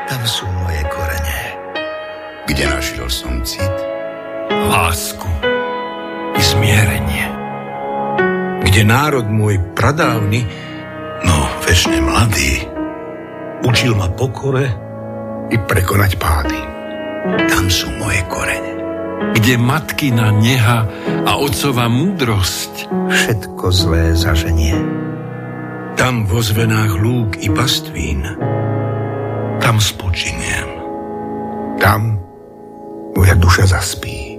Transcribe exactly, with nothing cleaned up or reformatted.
Tam sú moje korene. Kde našiel som cit? Lásku i zmierenie. Kde národ môj pradávny, No, večne mladý, učil ma pokore i prekonať pády. tam sú moje korene. Kde matkina neha a otcova múdrosť. Všetko zlé zaženie. Tam vo zvenách lúk i pastvín. Tam spočiniem. Tam moja duša zaspí.